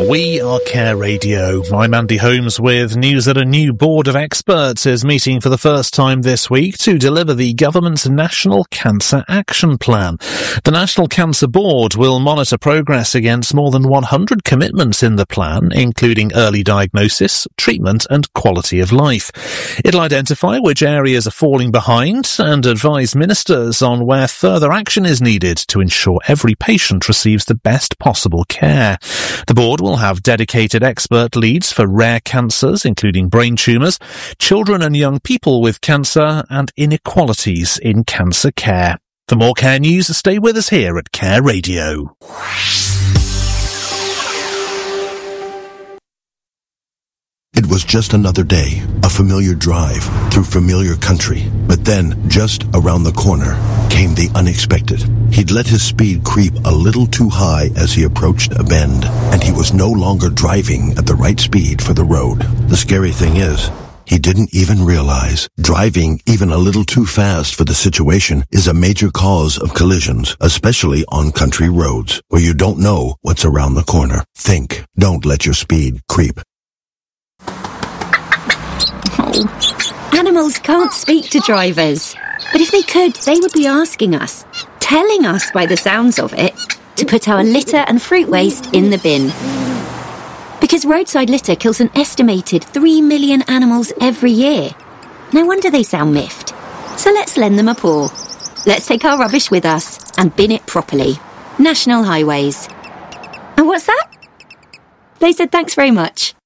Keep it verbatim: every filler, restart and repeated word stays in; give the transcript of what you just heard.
We are Care Radio. I'm Andy Holmes with news that a new board of experts is meeting for the first time this week to deliver the government's National Cancer Action Plan. The National Cancer Board will monitor progress against more than one hundred commitments in the plan, including early diagnosis, treatment and quality of life. It'll identify which areas are falling behind and advise ministers on where further action is needed to ensure every patient receives the best possible care. The board will have dedicated expert leads for rare cancers, including brain tumours, children and young people with cancer, and inequalities in cancer care. For more Care news, stay with us here at Care Radio. It was just another day, a familiar drive through familiar country. But then, just around the corner, came the unexpected. He'd let his speed creep a little too high as he approached a bend, and he was no longer driving at the right speed for the road. The scary thing is, he didn't even realize driving even a little too fast for the situation is a major cause of collisions, especially on country roads, where you don't know what's around the corner. Think. Don't let your speed creep. Oh. Animals can't speak to drivers. But if they could, they would be asking us, telling us by the sounds of it, to put our litter and fruit waste in the bin. Because roadside litter kills an estimated three million animals every year. No wonder they sound miffed. So let's lend them a paw. Let's take our rubbish with us and bin it properly. National Highways. And what's that? They said thanks very much.